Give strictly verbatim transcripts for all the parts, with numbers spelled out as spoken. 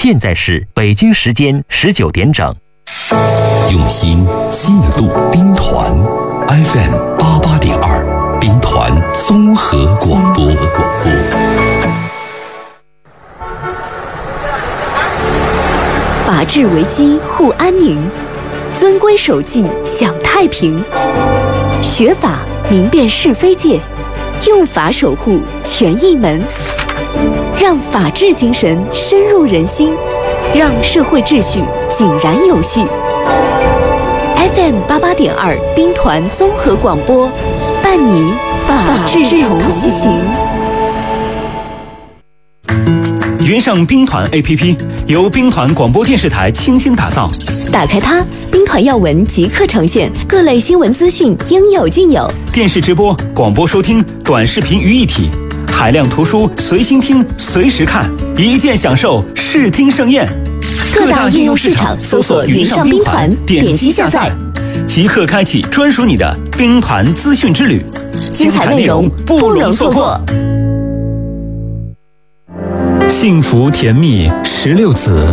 现在是北京时间十九点整。 用心记录兵团 F M 八八点二，兵团综合广播。 法治为基护安宁，遵规守纪享太平。学法明辨是非界，用法守护权益门，让法治精神深入人心，让社会秩序井然有序。F M 八八点二兵团综合广播，伴你法治同行。 云上兵团 A P P 由兵团广播电视台倾心打造， 打开它，兵团要闻即刻呈现，各类新闻资讯应有尽有。 电视直播、广播收听、短视频于一体，海量图书随心听、随时看，一键享受视听盛宴。 各大应用市场搜索云上兵团，点击下载， 即刻开启专属你的兵团资讯之旅， 精彩内容不容错过。 幸福甜蜜十六子。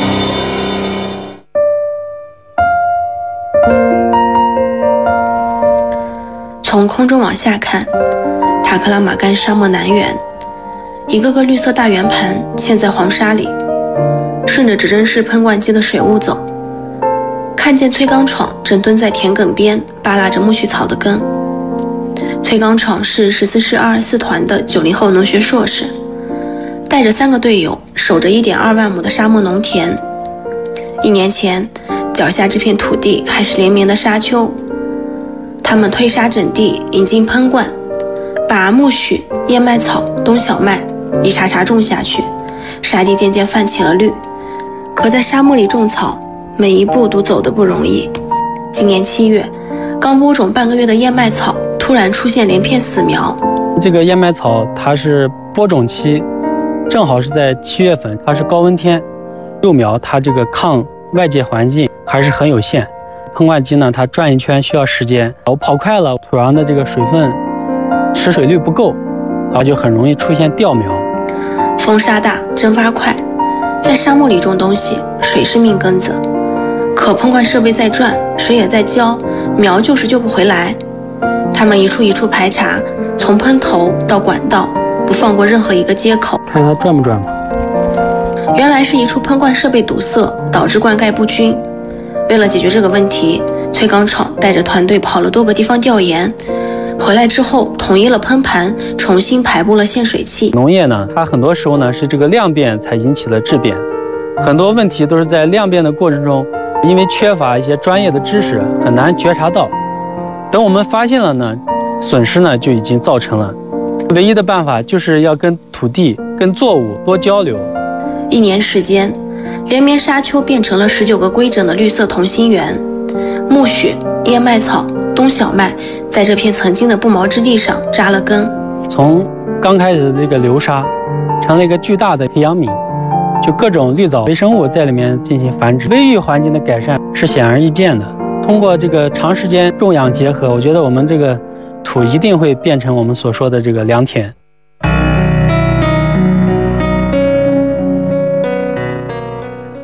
从空中往下看，塔克拉玛干沙漠南缘，一个个绿色大圆盘嵌在黄沙里，顺着指针式喷灌机的水雾走，看见崔刚闯正蹲在田埂边扒拉着苜蓿草的根。崔刚闯是十四师二二四团的九零后农学硕士，带着三个队友守着 一点二万亩的沙漠农田。一年前，脚下这片土地还是连绵的沙丘，他们推沙整地，引进喷灌，把苜蓿、燕麦草、冬小麦一茬茬种下去，沙地渐渐泛起了绿。可在沙漠里种草，每一步都走得不容易。今年七月，刚播种半个月的燕麦草突然出现连片死苗。 这个燕麦草它是播种期，正好是在七月份，它是高温天，幼苗它这个抗外界环境还是很有限。喷灌机呢，它转一圈需要时间，我跑快了，土壤的这个水分持水率不够，然后就很容易出现掉苗。 风沙大，蒸发快，在沙漠里种东西，水是命根子。可喷灌设备在转，水也在浇，苗就是救不回来。他们一处一处排查，从喷头到管道，不放过任何一个接口。 看它转不转吧。 原来是一处喷灌设备堵塞，导致灌溉不均。为了解决这个问题，崔刚闯带着团队跑了多个地方调研，回来之后统一了喷盘，重新排布了限水器。 农业呢，它很多时候呢是这个量变才引起了质变，很多问题都是在量变的过程中，因为缺乏一些专业的知识，很难觉察到。等我们发现了呢，损失呢就已经造成了。唯一的办法就是要跟土地、跟作物多交流。 一年时间，连绵沙丘变成了十九个规整的绿色同心圆，苜蓿、燕麦草、冬小麦在这片曾经的不毛之地上扎了根。 从刚开始的这个流沙，成了一个巨大的培养皿，就各种绿藻微生物在里面进行繁殖，微育环境的改善是显而易见的。通过这个长时间种养结合，我觉得我们这个土一定会变成我们所说的这个良田。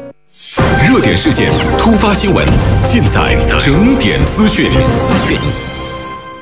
热点事件、突发新闻，尽在整点资讯。